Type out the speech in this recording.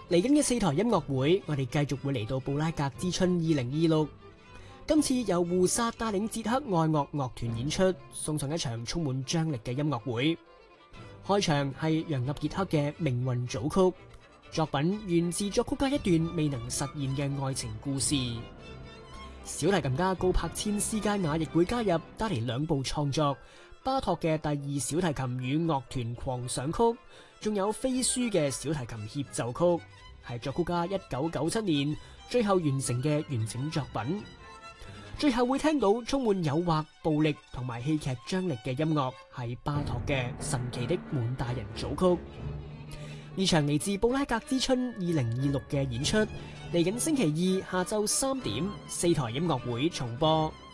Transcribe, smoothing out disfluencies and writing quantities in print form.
嚟緊嘅4台音樂會，我哋繼續會嚟到布拉格之春2026。今次由胡薩帶領捷克愛樂樂團演出，送上一場充滿張力嘅音樂會。開場係楊納傑克嘅命運組曲，作品源自作曲家一段未能實現嘅愛情故事。小提琴家高柏千斯佳雅亦會加入，帶嚟2部創作：巴托嘅第2小提琴與樂團狂想曲，仲有飛書嘅小提琴協奏曲，係作曲家1997年最後完成嘅完整作品。最後會聽到充滿誘惑、暴力同埋戲劇張力嘅音樂，係巴托嘅神奇的滿大人組曲。呢場嚟自布拉格之春2026嘅演出，嚟緊星期二下晝3點4台音樂會重播。